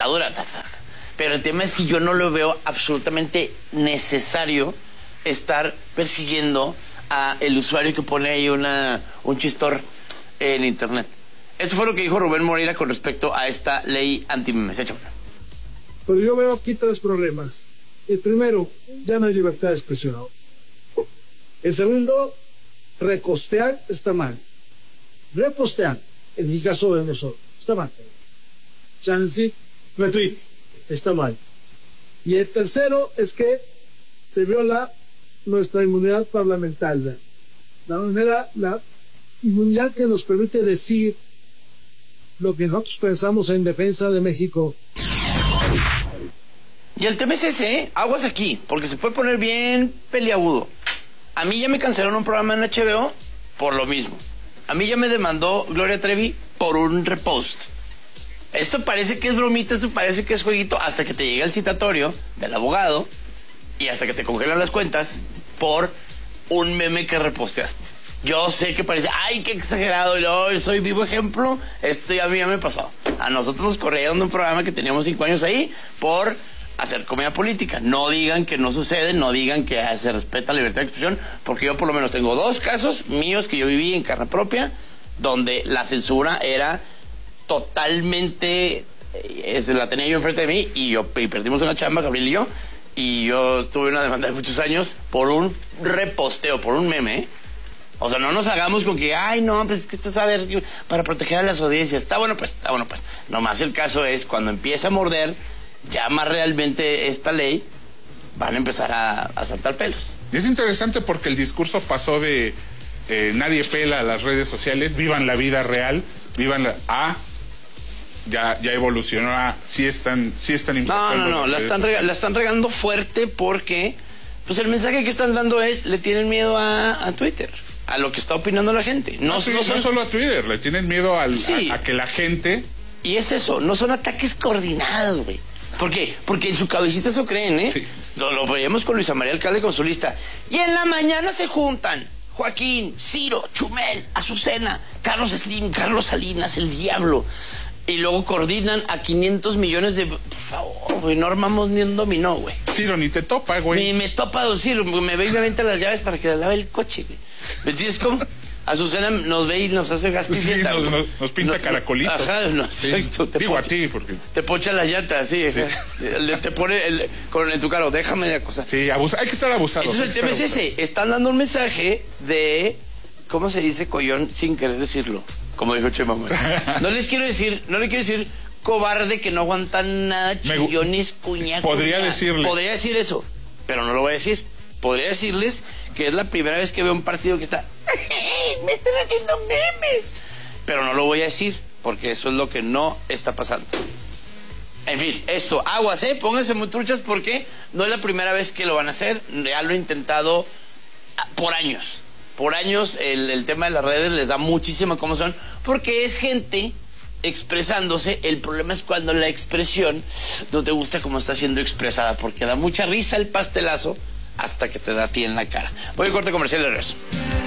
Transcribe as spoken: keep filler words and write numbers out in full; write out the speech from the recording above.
dura. Pero el tema es que yo no lo veo absolutamente necesario estar persiguiendo a el usuario que pone ahí una un chistor en internet. Eso fue lo que dijo Rubén Moreira con respecto a esta ley anti-memes. Pero yo veo aquí tres problemas. El primero, ya no hay libertad de expresión. El segundo, repostear está mal. Repostear, en mi caso de nosotros, está mal. Chance, retweet, está mal. Y el tercero es que se viola nuestra inmunidad parlamentaria. La manera, la inmunidad que nos permite decir lo que nosotros pensamos en defensa de México. Y el tema es ese, ¿eh? Aguas aquí, porque se puede poner bien peliagudo. A mí ya me cancelaron un programa en H B O por lo mismo. A mí ya me demandó Gloria Trevi por un repost. Esto parece que es bromita, esto parece que es jueguito, hasta que te llega el citatorio del abogado y hasta que te congelan las cuentas por un meme que reposteaste. Yo sé que parece, ay, qué exagerado, yo soy vivo ejemplo, esto ya a mí ya me pasó. A nosotros nos corrieron de un programa que teníamos cinco años ahí por hacer comedia política. No digan que no sucede, no digan que se respeta la libertad de expresión, porque yo por lo menos tengo dos casos míos que yo viví en carne propia, donde la censura era totalmente, eh, la tenía yo enfrente de mí y yo y perdimos una chamba, Gabriel y yo, y yo tuve una demanda de muchos años por un reposteo, por un meme, ¿eh? O sea, no nos hagamos con que, ay, no, pues es que esto es a ver, para proteger a las audiencias. Está bueno, pues, está bueno, pues. Nomás el caso es, cuando empieza a morder, ya más realmente esta ley, van a empezar a, a saltar pelos. Y es interesante porque el discurso pasó de eh, nadie pela a las redes sociales, vivan la vida real, vivan la... A, ya, ya evolucionó a, sí están, sí están No, no, no, la están, rega, la están regando fuerte porque, pues el mensaje que están dando es, le tienen miedo a, a Twitter, a lo que está opinando la gente. No, no, sí, no, son... no solo a Twitter, le tienen miedo al, sí. a, a que la gente... Y es eso, no son ataques coordinados, güey. ¿Por qué? Porque en su cabecita eso creen, ¿eh? Sí. Lo, lo veíamos con Luisa María Alcalde con su lista. Y en la mañana se juntan Joaquín, Ciro, Chumel, Azucena, Carlos Slim, Carlos Salinas, el Diablo. Y luego coordinan a quinientos millones de... Por favor, güey, no armamos ni un dominó, güey. Ciro ni te topa, güey. Ni me topa, don Ciro, me ve y me venta las llaves para que le lave el coche, güey. ¿Me entiendes cómo? Azucena nos ve y nos hace gas pimienta. Sí, nos, nos, nos pinta no, caracolitos. Ajá, no, sí. Exacto. Te Digo pocha, a ti, porque... Te pocha la llanta, sí. sí. Le, te pone el, con en tu carro, déjame de acosar. Sí, abusa, hay que estar abusado. Entonces el tema es ese, están dando un mensaje de, ¿cómo se dice collón sin querer decirlo? Como dijo Chema. No les quiero decir, no le quiero decir cobarde que no aguantan nada, chillones, puñacos. Podría decirle. Podría decir eso, pero no lo voy a decir. Podría decirles que es la primera vez que veo un partido que está... me están haciendo memes. Pero no lo voy a decir, porque eso es lo que no está pasando. En fin, eso, aguas, ¿eh? Pónganse muy truchas porque no es la primera vez que lo van a hacer. Ya lo he intentado por años. Por años el, el tema de las redes les da muchísima comezón, porque es gente expresándose. El problema es cuando la expresión no te gusta como está siendo expresada, porque da mucha risa el pastelazo hasta que te da a ti en la cara. Voy a corte comercial y regreso.